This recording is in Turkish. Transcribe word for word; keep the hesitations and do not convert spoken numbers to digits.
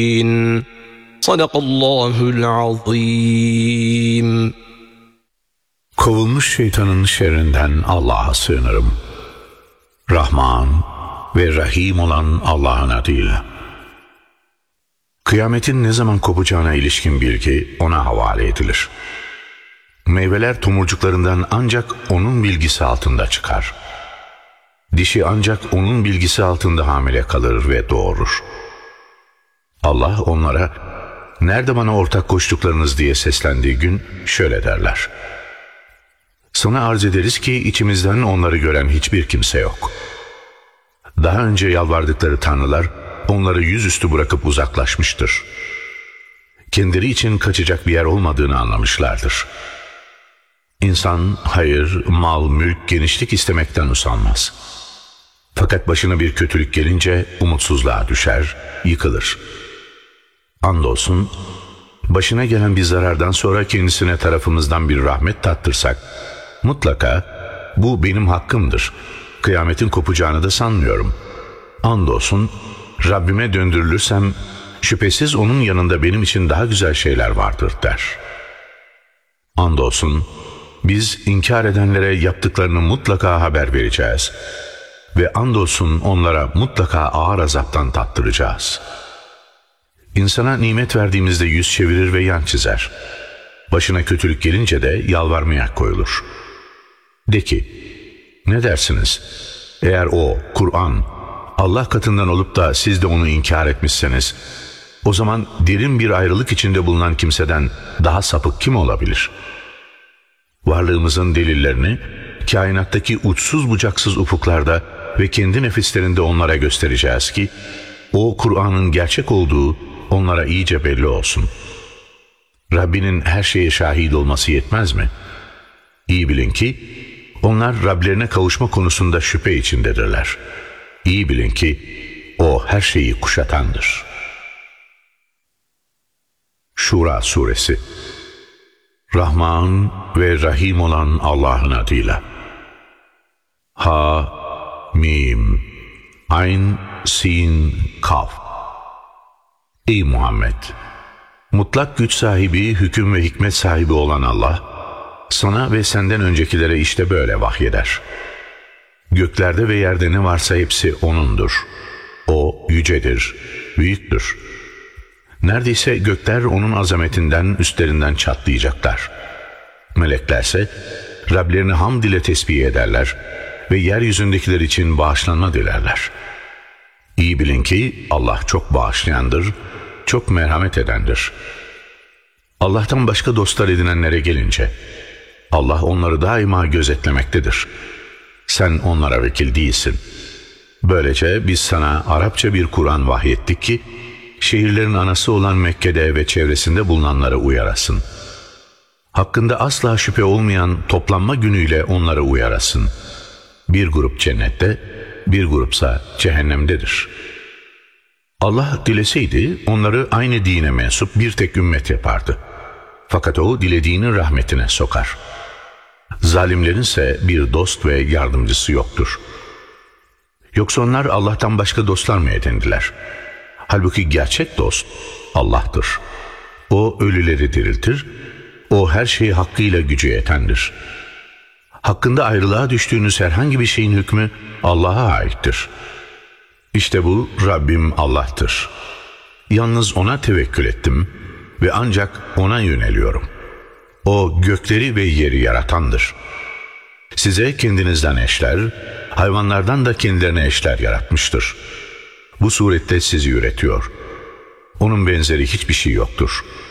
Sadakallahul azim. Kovulmuş şeytanın şerrinden Allah'a sığınırım. Rahman ve Rahim olan Allah'ın adıyla. Kıyametin ne zaman kopacağına ilişkin bilgi ona havale edilir. Meyveler tomurcuklarından ancak onun bilgisi altında çıkar. Dişi ancak onun bilgisi altında hamile kalır ve doğurur. Allah onlara, nerede bana ortak koştuklarınız diye seslendiği gün şöyle derler: sana arz ederiz ki içimizden onları gören hiçbir kimse yok. Daha önce yalvardıkları tanrılar onları yüzüstü bırakıp uzaklaşmıştır. Kendileri için kaçacak bir yer olmadığını anlamışlardır. İnsan hayır, mal, mülk, genişlik istemekten usanmaz. Fakat başına bir kötülük gelince umutsuzluğa düşer, yıkılır. Andolsun başına gelen bir zarardan sonra kendisine tarafımızdan bir rahmet tattırsak, mutlaka bu benim hakkımdır, kıyametin kopacağını da sanmıyorum. Andolsun Rabbime döndürülürsem şüphesiz onun yanında benim için daha güzel şeyler vardır der. Andolsun biz inkar edenlere yaptıklarını mutlaka haber vereceğiz ve andolsun onlara mutlaka ağır azaptan tattıracağız. İnsana nimet verdiğimizde yüz çevirir ve yan çizer. Başına kötülük gelince de yalvarmaya koyulur. De ki, ne dersiniz? Eğer o, Kur'an, Allah katından olup da siz de onu inkar etmişseniz, o zaman derin bir ayrılık içinde bulunan kimseden daha sapık kim olabilir? Varlığımızın delillerini, kainattaki uçsuz bucaksız ufuklarda ve kendi nefislerinde onlara göstereceğiz ki, o Kur'an'ın gerçek olduğu onlara iyice belli olsun. Rabbinin her şeye şahit olması yetmez mi? İyi bilin ki, onlar Rablerine kavuşma konusunda şüphe içindedirler. İyi bilin ki, o her şeyi kuşatandır. Şura Suresi. Rahman ve Rahim olan Allah'ın adıyla. Ha, Mim, Ayn, Sin, Kaf. Ey Muhammed! Mutlak güç sahibi, hüküm ve hikmet sahibi olan Allah, sana ve senden öncekilere işte böyle vahyeder. Göklerde ve yerde ne varsa hepsi O'nundur. O yücedir, büyüktür. Neredeyse gökler O'nun azametinden, üstlerinden çatlayacaklar. Meleklerse Rablerini hamd ile tesbih ederler ve yeryüzündekiler için bağışlanma dilerler. İyi bilin ki Allah çok bağışlayandır, çok merhamet edendir. Allah'tan başka dostlar edinenlere gelince, Allah onları daima gözetlemektedir. Sen onlara vekil değilsin. Böylece biz sana Arapça bir Kur'an vahyettik ki, şehirlerin anası olan Mekke'de ve çevresinde bulunanlara uyarasın. Hakkında asla şüphe olmayan toplanma günüyle onları uyarasın. Bir grup cennette, bir grupsa cehennemdedir. Allah dileseydi onları aynı dine mensup bir tek ümmet yapardı. Fakat o dilediğini rahmetine sokar. Zalimlerin ise bir dost ve yardımcısı yoktur. Yoksa onlar Allah'tan başka dostlar mı edindiler? Halbuki gerçek dost Allah'tır. O ölüleri diriltir, o her şeyi hakkıyla gücü yetendir. Hakkında ayrılığa düştüğünüz herhangi bir şeyin hükmü Allah'a aittir. İşte bu Rabbim Allah'tır. Yalnız O'na tevekkül ettim ve ancak O'na yöneliyorum. O gökleri ve yeri yaratandır. Size kendinizden eşler, hayvanlardan da kendilerine eşler yaratmıştır. Bu surette sizi üretiyor. Onun benzeri hiçbir şey yoktur.